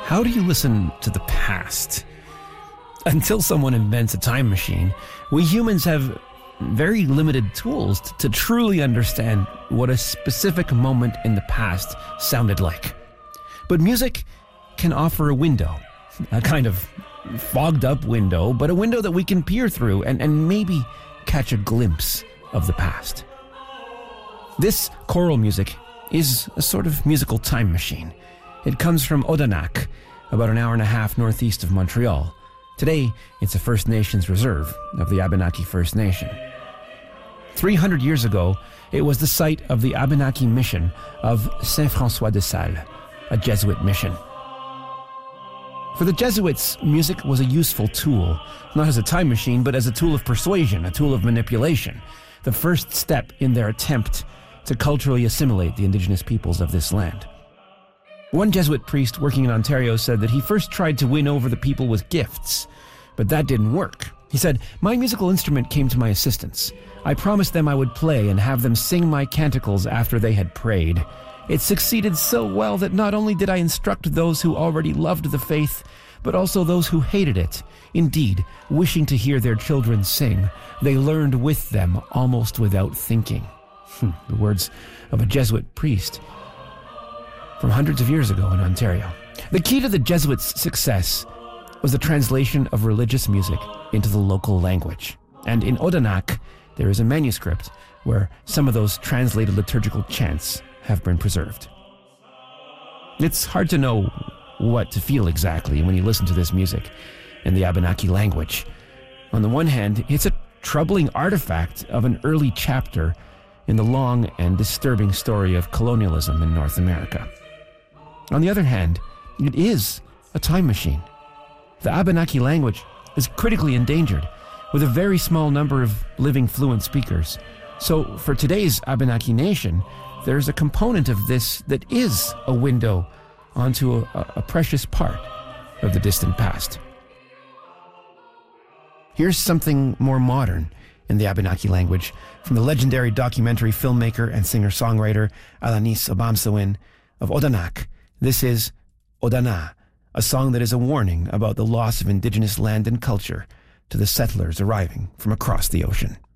how do you listen to the past? Until someone invents a time machine, we humans have very limited tools to truly understand what a specific moment in the past sounded like. But music can offer a window, a kind of fogged up window, but a window that we can peer through and maybe catch a glimpse of the past. This choral music is a sort of musical time machine. It comes from Odanak, about an hour and a half northeast of Montreal. Today, it's a First Nations reserve of the Abenaki First Nation. 300 years ago, it was the site of the Abenaki mission of Saint-François de Sales, a Jesuit mission. For the Jesuits, music was a useful tool, not as a time machine, but as a tool of persuasion, a tool of manipulation, the first step in their attempt to culturally assimilate the indigenous peoples of this land. One Jesuit priest working in Ontario said that he first tried to win over the people with gifts, but that didn't work. He said, "My musical instrument came to my assistants. I promised them I would play and have them sing my canticles after they had prayed. It succeeded so well that not only did I instruct those who already loved the faith, but also those who hated it. Indeed, wishing to hear their children sing, they learned with them almost without thinking." The words of a Jesuit priest from hundreds of years ago in Ontario. The key to the Jesuits' success was the translation of religious music into the local language. And in Odanak, there is a manuscript where some of those translated liturgical chants have been preserved. It's hard to know what to feel exactly when you listen to this music in the Abenaki language. On the one hand, it's a troubling artifact of an early chapter in the long and disturbing story of colonialism in North America. On the other hand, it is a time machine. The Abenaki language is critically endangered, with a very small number of living fluent speakers. So for today's Abenaki nation, there's a component of this that is a window onto a precious part of the distant past. Here's something more modern in the Abenaki language from the legendary documentary filmmaker and singer-songwriter Alanis Obamsawin of Odanak. This is Odana, a song that is a warning about the loss of indigenous land and culture to the settlers arriving from across the ocean.